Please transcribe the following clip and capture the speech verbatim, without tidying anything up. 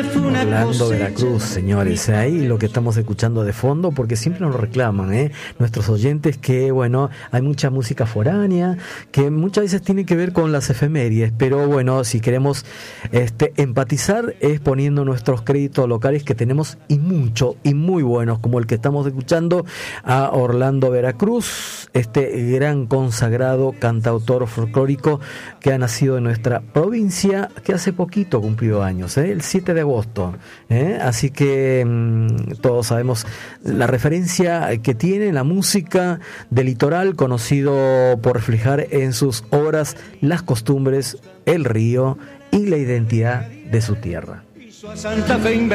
Orlando, Veracruz, señores, ahí lo que estamos escuchando de fondo, porque siempre nos reclaman, ¿eh? nuestros oyentes, que bueno, hay mucha música foránea, que muchas veces tiene que ver con las efemérides, pero bueno, si queremos este, empatizar, es poniendo nuestros créditos locales que tenemos, y mucho, y muy buenos, como el que estamos escuchando, a Orlando Veracruz, este gran consagrado cantautor folclórico que ha nacido en nuestra provincia, que hace poquito cumplió años, ¿eh? el siete de agosto, ¿eh? así que mmm, todos sabemos la referencia que tiene la música del litoral, conocido por reflejar en sus obras las costumbres, el río y la identidad de su tierra.